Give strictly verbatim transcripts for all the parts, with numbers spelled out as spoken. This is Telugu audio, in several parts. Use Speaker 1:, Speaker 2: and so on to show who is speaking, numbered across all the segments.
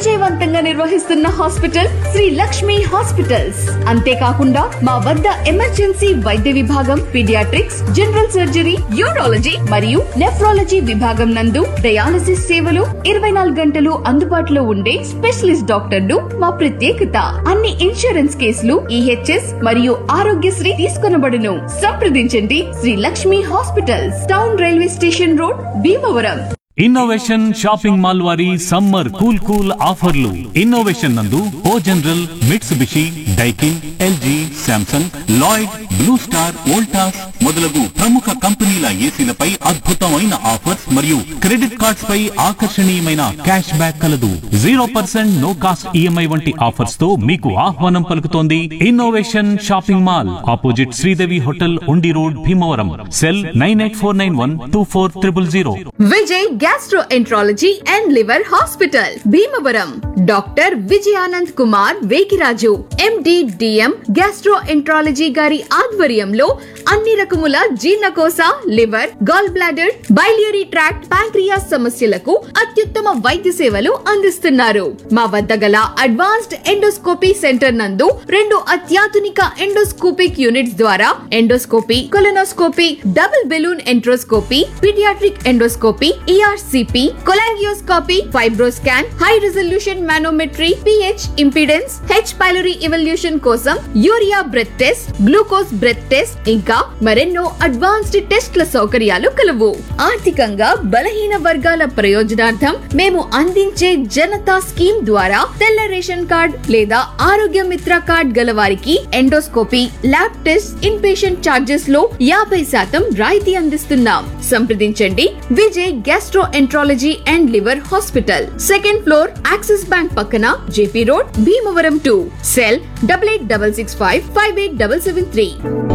Speaker 1: విజయవంతంగా నిర్వహిస్తున్న హాస్పిటల్ శ్రీ లక్ష్మి హాస్పిటల్స్. అంతేకాకుండా మా వద్ద ఎమర్జెన్సీ వైద్య విభాగం, పీడియాట్రిక్స్, జనరల్ సర్జరీ, యూరాలజీ మరియు నెఫ్రాలజీ విభాగం నందు డయాలసిస్ సేవలు ఇరవై నాలుగు గంటలు అందుబాటులో ఉండే స్పెషలిస్ట్ డాక్టర్లు మా ప్రత్యేకత. అన్ని ఇన్సూరెన్స్ కేసులు ఈహెచ్ఎస్ మరియు ఆరోగ్యశ్రీ తీసుకొనబడును. సంప్రదించండి Shri Lakshmi hospitals, town railway station road, Bhimavaram.
Speaker 2: Innovation shopping mall వారి సమ్మర్ కూల్ కూల్ ఆఫర్లు. ఇన్నోవేషన్ నందు ఓ general, Mitsubishi, Daikin, LG, Samsung, Lloyd, blue star, Voltas మొదలగు ప్రముఖ కంపెనీల ఏసీలపై అద్భుతమైన ఆఫర్స్ మరియు క్రెడిట్ కార్డ్స్ పై ఆకర్షణీయమైన క్యాష్ బ్యాక్ కలదు. Zero percent no cost EMI వంటి ఆఫర్స్ తో మీకు ఆహ్వానం పలుకుతోంది innovation shopping mall, opposite Sridevi hotel, ఉండి road, Bhimavaram. Cell nine eight four nine one two four triple zero.
Speaker 1: Vijay gastroenterology and liver hospital, Bhimavaram. Doctor Vijayanand Kumar Vekiraju, MD, DM gastroenterology గారి ఆధ్వర్యంలో అన్ని రకముల జీర్ణకోశ, liver, gall bladder, biliary tract, pancreas సమస్యలకు అత్యుత్తమ వైద్య సేవలు అందిస్తున్నారు. మా వద్ద గల అడ్వాన్స్డ్ ఎండోస్కోపీ సెంటర్ నందు రెండు అత్యాధునిక ఎండోస్కోపిక్ యూనిట్స్ ద్వారా endoscopy, colonoscopy, double balloon enteroscopy, paediatric endoscopy, ERCP, cholangioscopy, FibroScan, high resolution manometry, pH impedance, H pylori evolution కోసం urea breath test, glucose breath test, ఇంకా మరెన్నో అడ్వాన్స్డ్ టెస్ట్ల సౌకర్యాలు కలవు. ఆర్థికంగా బలహీన వర్గాల ప్రయోజనార్థం మేము అందించే జనతా స్కీమ్ ద్వారా తెల్ల రేషన్ కార్డ్ లేదా ఆరోగ్య మిత్ర కార్డ్ గల వారికి endoscopy, lab test, in patient charges లో యాభై శాతం రాయితీ అందిస్తున్నాం. సంప్రదించండి Vijay gastro enterology and liver hospital, second floor, axis bank పక్కన, JP road, Bhimavaram two. Cell double eight double six five five eight double seven three.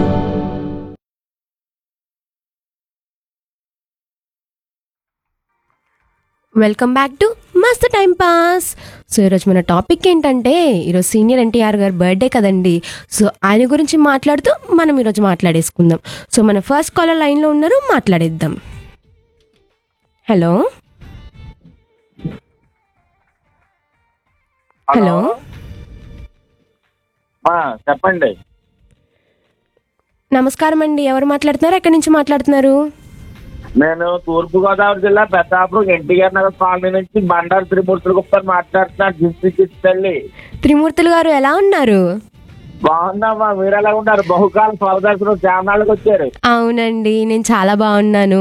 Speaker 3: Welcome back to మస్త్ టైం పాస్. సో ఈరోజు మన టాపిక్ ఏంటంటే, ఈరోజు సీనియర్ ఎన్టీఆర్ గారి బర్త్డే కదండి. సో ఆయన గురించి మాట్లాడుతూ మనం ఈరోజు మాట్లాడేసుకుందాం. సో మన ఫస్ట్ కాలర్ లైన్లో ఉన్నారు, మాట్లాడేద్దాం. హలో హలో
Speaker 4: చెప్పండి.
Speaker 3: నమస్కారం అండి, ఎవరు మాట్లాడుతున్నారు, ఎక్కడి నుంచి మాట్లాడుతున్నారు?
Speaker 4: నేను తూర్పుగోదావరి జిల్లా పెద్దాపురం ఎన్టీఆర్ నగర్ కాలనీ నుంచి బండారు త్రిమూర్తుల గుప్తా మాట్లాడుతున్నాను. డిస్ట్రిక్ట్ తల్లి
Speaker 3: త్రిమూర్తులు గారు ఎలా ఉన్నారు?
Speaker 4: బాగున్నామా, మీరు ఎలా ఉన్నారు? బహుకాలం స్వరదర్శనం ఛానళ్ళకి వచ్చారు.
Speaker 3: అవునండి, నేను చాలా బాగున్నాను.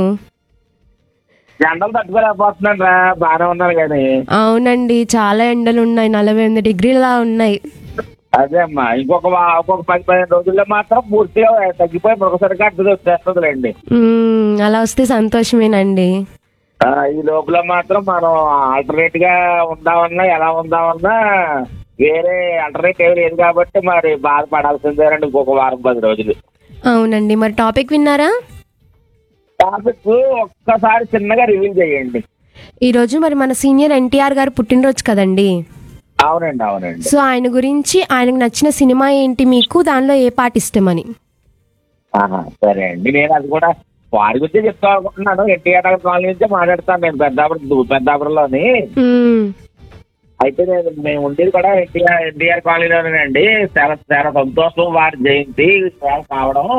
Speaker 4: ఎండలు తట్టుకోలేకపోతున్నాను రా, బాగానే ఉన్నారు కానీ.
Speaker 3: అవునండి, చాలా ఎండలు ఉన్నాయి, నలభై ఎనిమిది డిగ్రీలా ఉన్నాయి.
Speaker 4: అదే అమ్మా, ఇంకొక ఇంకొక పది పదిహేను రోజుల్లో మాత్రం పూర్తిగా తగ్గిపోయి మరొకసారిగా అడ్డు వచ్చేస్తుందిలేండి.
Speaker 3: అలా వస్తే సంతోషమేనండి.
Speaker 4: ఈ లోపల మాత్రం మనం ఆల్టర్నేట్ గా ఉందామన్నా ఎలా ఉందామన్నా వేరే ఆల్టర్నేట్ ఏమి లేదు కాబట్టి మరి బాధపడాల్సిందేనండి ఇంకొక వారం పది రోజులు.
Speaker 3: అవునండి, మరి టాపిక్ విన్నారా?
Speaker 4: టాపిక్ ఒక్కసారి చిన్నగా రివీల్ చేయండి.
Speaker 3: ఈ రోజు మరి మన సీనియర్ ఎన్టీఆర్ గారు పుట్టినరోజు కదండి.
Speaker 4: అవునండి అవునండి.
Speaker 3: సో ఆయన గురించి, ఆయనకు నచ్చిన సినిమా ఏంటి, మీకు దానిలో ఏ పాట ఇష్టమని.
Speaker 4: సరే అండి, నేను అది కూడా వారి గురించి చెప్తా అనుకుంటున్నాను. ఎన్టీఆర్ నగర్ కాలనీ నుంచే మాట్లాడతాను నేను, పెద్దాపురం పెద్దాపురంలోని. అయితే నేను మేము ఉండేది కూడా ఎన్టీఆర్ ఎన్టీఆర్ కాలనీలోనేనండి. చాలా చాలా సంతోషం వారి జయంతి కావడం.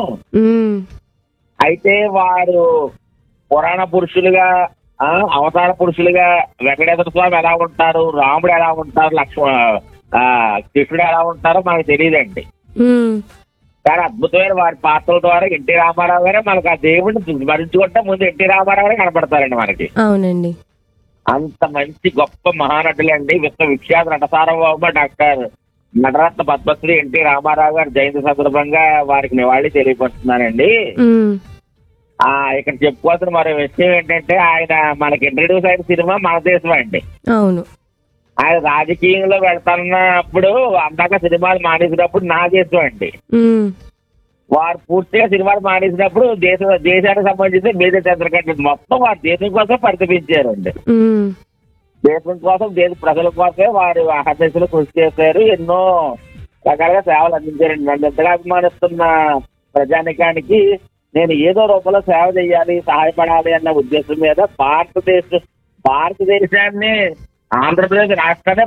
Speaker 4: అయితే వారు పురాణ పురుషులుగా, అవతార పురుషులుగా వెంకటేశ్వర స్వామి ఎలా ఉంటారు, రాముడు ఎలా ఉంటారు, లక్ష్మణ కృష్ణుడు ఎలా ఉంటారో మనకు తెలియదండి. కానీ అద్భుతమైన వారి పాత్రల ద్వారా ఎన్టీ రామారావు గారే మనకు ఆ దేవుడిని స్మరించుకుంటే ముందు ఎన్టీ రామారావు గారే కనపడతారండి మనకి.
Speaker 3: అవునండి,
Speaker 4: అంత మంచి గొప్ప మహానటులు అండి. విశ్వవిఖ్యాత నట సార్వభౌమ డాక్టర్ నటరత్న పద్మశ్రీ ఎన్టీ రామారావు గారి జయంతి సందర్భంగా వారికి నివాళి తెలియపరుస్తున్నానండి. ఆ ఇక్కడ చెప్పుకోవాల్సిన మరో విషయం ఏంటంటే, ఆయన మనకి ఇంట్రడ్యూస్ అయిన సినిమా మన దేశం అండి.
Speaker 3: అవును,
Speaker 4: ఆయన రాజకీయంలో వెళ్తున్నప్పుడు అందాక సినిమాలు మానేసినప్పుడు నా దేశం అండి. వారు పూర్తిగా సినిమాలు మానేసినప్పుడు దేశ దేశానికి సంబంధించి మీద చంద్రకంటే మొత్తం వారి దేశం కోసం పరితపించారండి. దేశం కోసం, దేశ ప్రజల కోసమే వారు అహర్నిశలు కృషి చేశారు. ఎన్నో రకాలుగా సేవలు అందించారండి. నన్ను ఎంతగా అభిమానిస్తున్న ప్రజానికానికి నేను ఏదో రూపంలో సేవ చేయాలి, సహాయపడాలి అన్న ఉద్దేశం మీద భారతదేశ భారతదేశాన్ని ఆంధ్రప్రదేశ్ రాష్ట్రాన్ని